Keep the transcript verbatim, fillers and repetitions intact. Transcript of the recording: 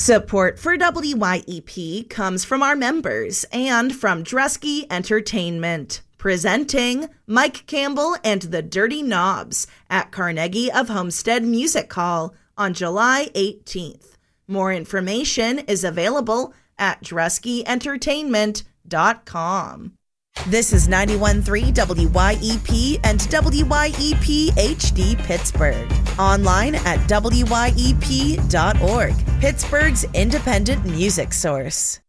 Support for W Y E P comes from our members and from Dresky Entertainment, presenting Mike Campbell and the Dirty Knobs at Carnegie of Homestead Music Hall on July eighteenth. More information is available at dresky entertainment dot com. This is ninety-one point three W Y E P and W Y E P H D Pittsburgh. Online at W Y E P dot org, Pittsburgh's independent music source.